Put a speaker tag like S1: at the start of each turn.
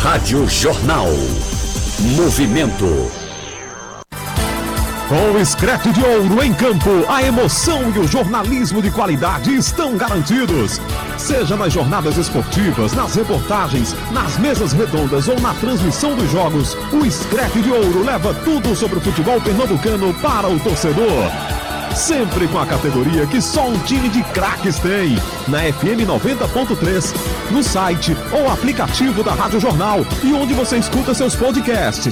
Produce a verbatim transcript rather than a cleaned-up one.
S1: Rádio Jornal. Movimento.
S2: Com o Screte de Ouro em campo, a emoção e o jornalismo de qualidade estão garantidos. Seja nas jornadas esportivas, nas reportagens, nas mesas redondas ou na transmissão dos jogos, o Screte de Ouro leva tudo sobre o futebol pernambucano para o torcedor. Sempre com a categoria que só um time de craques tem. Na F M noventa ponto três, no site ou aplicativo da Rádio Jornal e onde você escuta seus podcasts.